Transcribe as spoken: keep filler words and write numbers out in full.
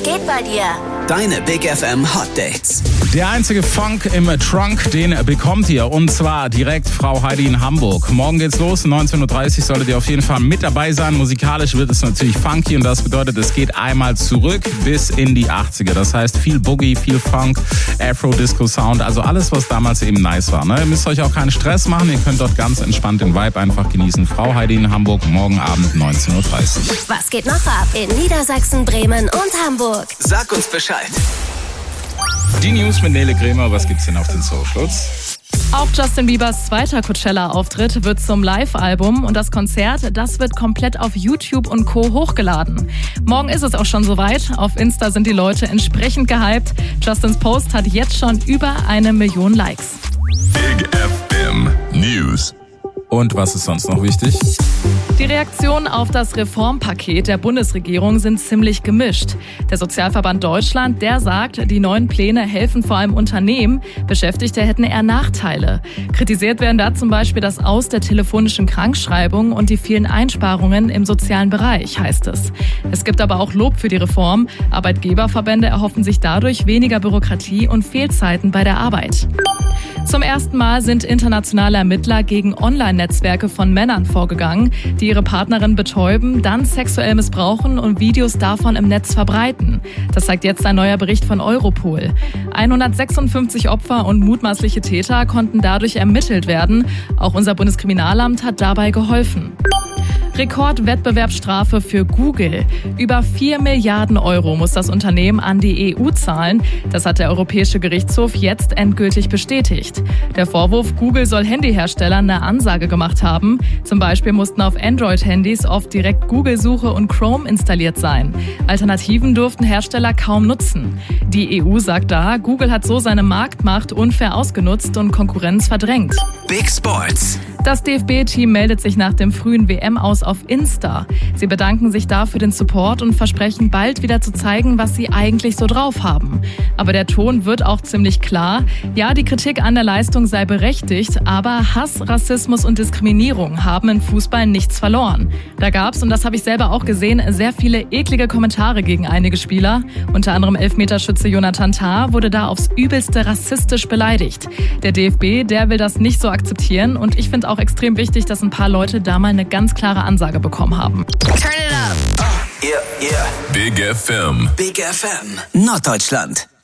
geht bei dir? Deine Big F M Hot Dates. Der einzige Funk im Trunk, den bekommt ihr. Und zwar direkt Frau Heidi in Hamburg. Morgen geht's los, neunzehn Uhr dreißig solltet ihr auf jeden Fall mit dabei sein. Musikalisch wird es natürlich funky und das bedeutet, es geht einmal zurück bis in die achtziger. Das heißt viel Boogie, viel Funk, Afro-Disco-Sound, also alles, was damals eben nice war. Ne? Ihr müsst euch auch keinen Stress machen, ihr könnt dort ganz entspannt den Vibe einfach genießen. Frau Heidi in Hamburg, morgen Abend neunzehn Uhr dreißig. Was geht noch ab in Niedersachsen, Bremen und Hamburg? Sag uns Bescheid. Die News mit Nele Kremer, was gibt's denn auf den Socials? Auch Justin Biebers zweiter Coachella-Auftritt wird zum Live-Album und das Konzert, das wird komplett auf YouTube und Co. hochgeladen. Morgen ist es auch schon soweit. Auf Insta sind die Leute entsprechend gehypt. Justins Post hat jetzt schon über eine Million Likes. Big F M News. Und was ist sonst noch wichtig? Die Reaktionen auf das Reformpaket der Bundesregierung sind ziemlich gemischt. Der Sozialverband Deutschland, der sagt, die neuen Pläne helfen vor allem Unternehmen, Beschäftigte hätten eher Nachteile. Kritisiert werden da zum Beispiel das Aus der telefonischen Krankschreibung und die vielen Einsparungen im sozialen Bereich, heißt es. Es gibt aber auch Lob für die Reform. Arbeitgeberverbände erhoffen sich dadurch weniger Bürokratie und Fehlzeiten bei der Arbeit. Zum ersten Mal sind internationale Ermittler gegen Online-Netzwerke von Männern vorgegangen, die ihre Partnerin betäuben, dann sexuell missbrauchen und Videos davon im Netz verbreiten. Das zeigt jetzt ein neuer Bericht von Europol. hundertsechsundfünfzig Opfer und mutmaßliche Täter konnten dadurch ermittelt werden. Auch unser Bundeskriminalamt hat dabei geholfen. Rekordwettbewerbsstrafe für Google. Über vier Milliarden Euro muss das Unternehmen an die E U zahlen. Das hat der Europäische Gerichtshof jetzt endgültig bestätigt. Der Vorwurf, Google soll Handyherstellern eine Ansage gemacht haben. Zum Beispiel mussten auf Android-Handys oft direkt Google-Suche und Chrome installiert sein. Alternativen durften Hersteller kaum nutzen. Die E U sagt da, Google hat so seine Marktmacht unfair ausgenutzt und Konkurrenz verdrängt. Big Sports. Das D F B-Team meldet sich nach dem frühen W M-Aus auf Insta. Sie bedanken sich da für den Support und versprechen bald wieder zu zeigen, was sie eigentlich so drauf haben. Aber der Ton wird auch ziemlich klar. Ja, die Kritik an der Leistung sei berechtigt, aber Hass, Rassismus und Diskriminierung haben im Fußball nichts verloren. Da gab's, und das habe ich selber auch gesehen, sehr viele eklige Kommentare gegen einige Spieler. Unter anderem Elfmeterschütze Jonathan Tah wurde da aufs Übelste rassistisch beleidigt. Der D F B, der will das nicht so akzeptieren und ich finde auch extrem wichtig, dass ein paar Leute da mal eine ganz klare Ansage bekommen haben. Turn it up! Yeah, yeah. Big F M. Big F M. Norddeutschland.